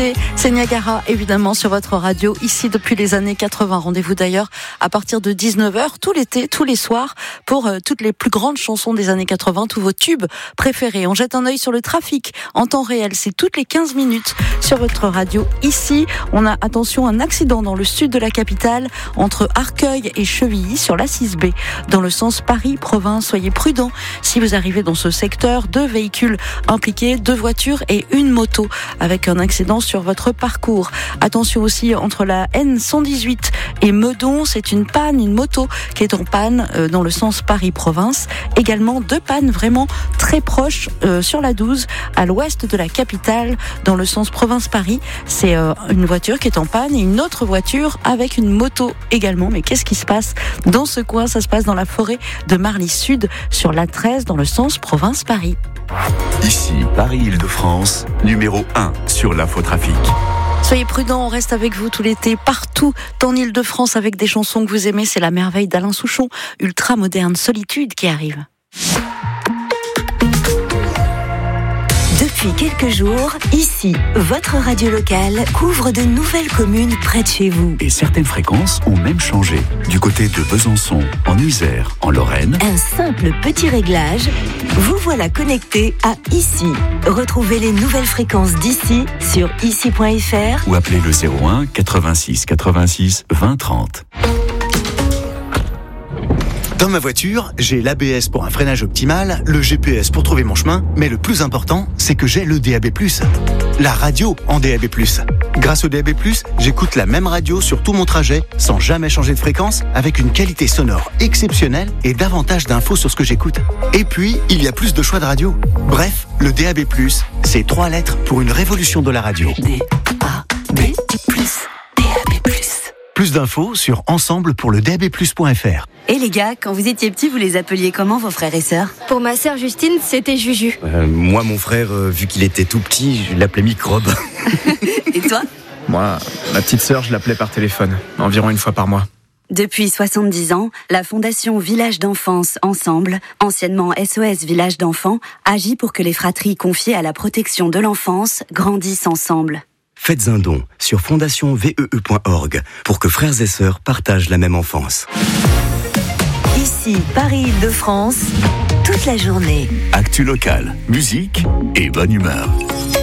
C'est Niagara, évidemment, sur votre radio, ici depuis les années 80. Rendez-vous d'ailleurs à partir de 19h, tout l'été, tous les soirs, pour toutes les plus grandes chansons des années 80, tous vos tubes préférés. On jette un œil sur le trafic en temps réel, c'est toutes les 15 minutes sur votre radio. Ici, on a, attention, un accident dans le sud de la capitale, entre Arcueil et Chevilly, sur la 6B, dans le sens Paris-Province. Soyez prudents si vous arrivez dans ce secteur. 2 véhicules impliqués, 2 voitures et une moto, avec un accident sur votre parcours. Attention aussi entre la N118 et Meudon, c'est une panne, une moto qui est en panne dans le sens Paris-Province. Également 2 pannes vraiment très proches sur la 12 à l'ouest de la capitale dans le sens Province-Paris. C'est une voiture qui est en panne et une autre voiture avec une moto également. Mais qu'est-ce qui se passe dans ce coin? Ça se passe dans la forêt de Marly Sud sur la 13 dans le sens Province-Paris. Ici, Paris-Île-de-France, numéro 1 sur l'infotrafic. Soyez prudents, on reste avec vous tout l'été, partout en Île-de-France avec des chansons que vous aimez. C'est la merveille d'Alain Souchon, ultra moderne, Solitude qui arrive. Depuis quelques jours, ici, votre radio locale couvre de nouvelles communes près de chez vous. Et certaines fréquences ont même changé. Du côté de Besançon, en Isère, en Lorraine. Un simple petit réglage, vous voilà connecté à Ici. Retrouvez les nouvelles fréquences d'ici sur ici.fr ou appelez le 01 86 86 20 30. Dans ma voiture, j'ai l'ABS pour un freinage optimal, le GPS pour trouver mon chemin, mais le plus important, c'est que j'ai le DAB+. La radio en DAB+. Grâce au DAB+, j'écoute la même radio sur tout mon trajet, sans jamais changer de fréquence, avec une qualité sonore exceptionnelle et davantage d'infos sur ce que j'écoute. Et puis, il y a plus de choix de radio. Bref, le DAB+, c'est 3 lettres pour une révolution de la radio. DAB+. Plus d'infos sur ensemble-pour-le-DAB+.fr. Et les gars, quand vous étiez petits, vous les appeliez comment vos frères et sœurs? Pour ma sœur Justine, c'était Juju. Moi, mon frère, vu qu'il était tout petit, je l'appelais Microbe. Et toi? Moi, ma petite sœur, je l'appelais par téléphone, environ 1 fois par mois. Depuis 70 ans, la Fondation Village d'Enfance Ensemble, anciennement SOS Village d'Enfants, agit pour que les fratries confiées à la protection de l'enfance grandissent ensemble. Faites un don sur fondationvee.org pour que frères et sœurs partagent la même enfance. Ici, Paris-Île-de-France, toute la journée. Actu locale, musique et bonne humeur.